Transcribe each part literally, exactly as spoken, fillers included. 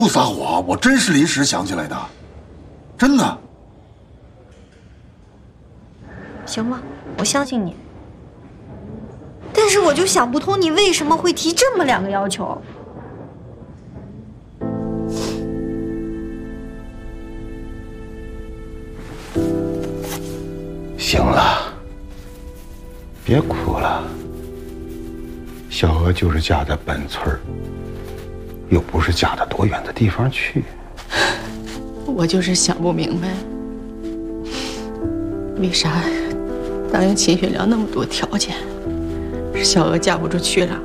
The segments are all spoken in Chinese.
不撒谎，我真是临时想起来的，真的。 行吧，我相信你。但是我就想不通，你为什么会提这么两个要求？ 行了，别哭了。小娥就是嫁在本村，又不是嫁到多远的地方去。 我就是想不明白，为啥答应秦学良那么多条件，是小娥嫁不出去了？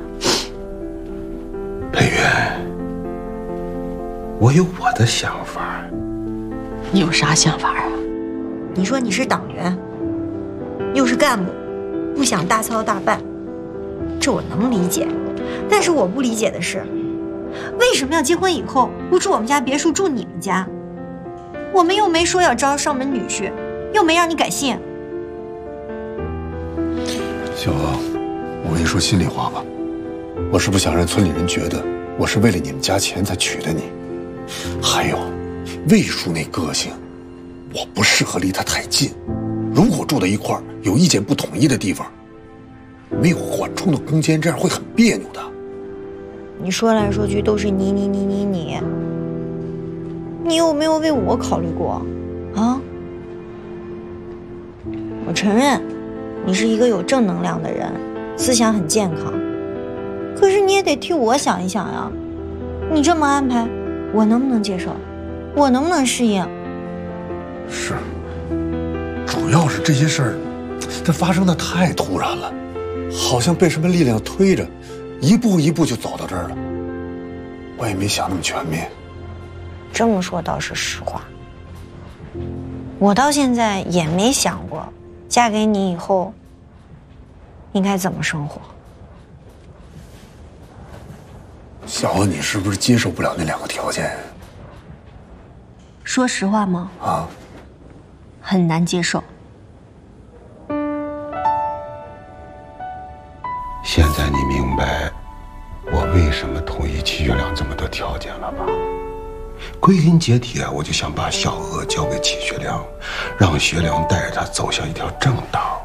裴元，我有我的想法。 你有啥想法啊？ 你说你是党员，又是干部，不想大操大办，这我能理解。但是我不理解的是，为什么要结婚以后不住我们家别墅，住你们家？我们又没说要招上门女婿，又没让你改姓。 小娥，我跟你说心里话吧，我是不想让村里人觉得我是为了你们家钱才娶的你。还有，魏叔那个性，我不适合离他太近。如果住在一块儿，有意见不统一的地方，没有缓冲的空间，这样会很别扭的。 你说来说去都是你你你你你，你有没有为我考虑过啊？我承认，你是一个有正能量的人，思想很健康，可是你也得替我想一想呀。你这么安排，我能不能接受？我能不能适应？ 是，主要是这些事儿，它发生的太突然了，好像被什么力量推着，一步一步就走到这儿了。我也没想那么全面。 这么说倒是实话，我到现在也没想过，嫁给你以后应该怎么生活。 小娥，你是不是接受不了那两个条件？ 说实话吗？ 啊， 很难接受。 现在你明白我为什么同意齐学良这么多条件了吧？归根结底啊，我就想把小娥交给齐学良，让学良带着她走向一条正道。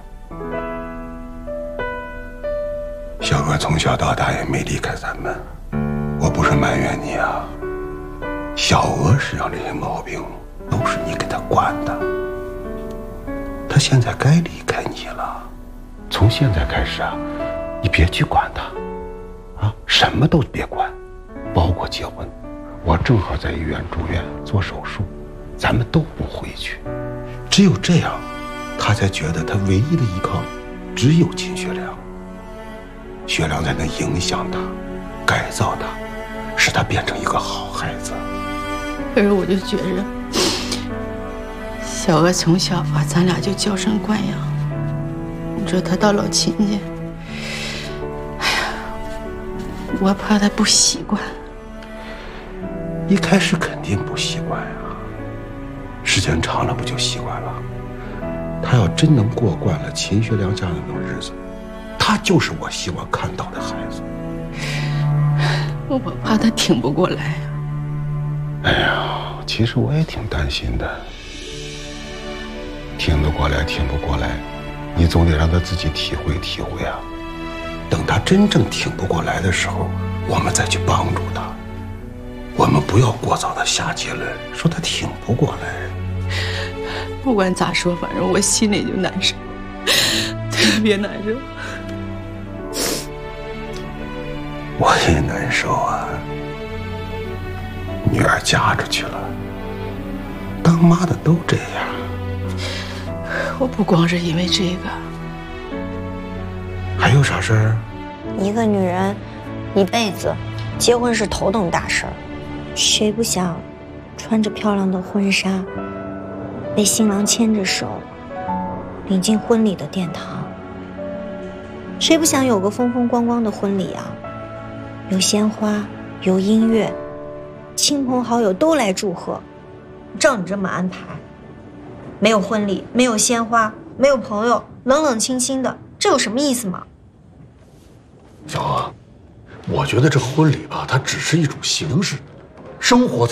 小娥从小到大也没离开咱们，我不是埋怨你啊。小娥身上这些毛病都是你给她惯的，她现在该离开你了。从现在开始啊，你别去管她，啊，什么都别管，包括结婚。我正好在医院住院做手术，咱们都不回去。只有这样，她才觉得她唯一的依靠只有秦学良。学良才能影响她，改造她，使她变成一个好孩子。 可是我就觉着，小娥从小把咱俩就娇生惯养，你说她到老秦家，哎呀，我怕她不习惯。 一开始肯定不习惯呀，时间长了不就习惯了？他要真能过惯了秦学良家的那种日子，他就是我希望看到的孩子。 我怕他挺不过来啊。 哎呀，其实我也挺担心的。挺得过来，挺不过来，你总得让他自己体会体会啊。等他真正挺不过来的时候，我们再去帮助他。我们不要过早的下结论，说他挺不过来。 不管咋说，反正我心里就难受，特别难受。 我也难受啊，女儿嫁出去了，当妈的都这样。 我不光是因为这个， 还有啥事儿？ 一个女人一辈子，结婚是头等大事儿，谁不想穿着漂亮的婚纱，被新郎牵着手领进婚礼的殿堂？谁不想有个风风光光的婚礼啊？有鲜花，有音乐，亲朋好友都来祝贺。照你这么安排，没有婚礼，没有鲜花，没有朋友，冷冷清清的，这有什么意思吗？ 小娥，我觉得这婚礼吧，它只是一种形式， 生活